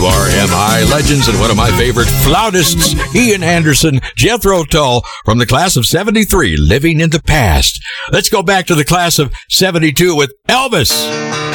WRMI legends and one of my favorite flautists, Ian Anderson, Jethro Tull, from the class of 73, Living in the Past. Let's go back to the class of 72 with Elvis.